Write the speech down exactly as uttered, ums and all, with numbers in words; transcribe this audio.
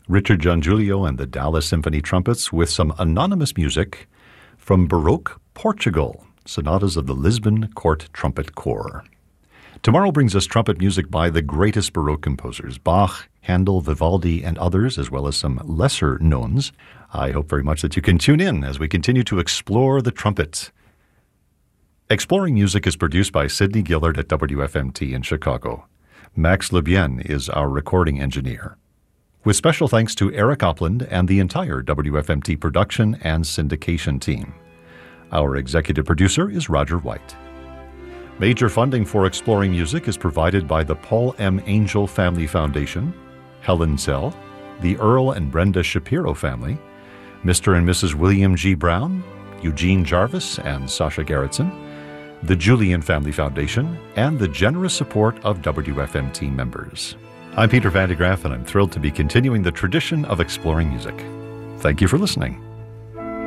Richard Giangiulio and the Dallas Symphony Trumpets with some anonymous music from Baroque Portugal, sonatas of the Lisbon Court Trumpet Corps. Tomorrow brings us trumpet music by the greatest Baroque composers, Bach, Handel, Vivaldi, and others, as well as some lesser knowns. I hope very much that you can tune in as we continue to explore the trumpet. Exploring Music is produced by Sidney Gillard at W F M T in Chicago. Max Lebien is our recording engineer. With special thanks to Eric Opland and the entire W F M T production and syndication team. Our executive producer is Roger White. Major funding for Exploring Music is provided by the Paul M. Angel Family Foundation, Helen Zell, the Earl and Brenda Shapiro family, Mister and Missus William G. Brown, Eugene Jarvis and Sasha Gerritsen, the Julian Family Foundation, and the generous support of W F M T members. I'm Peter Van de Graaff, and I'm thrilled to be continuing the tradition of exploring music. Thank you for listening.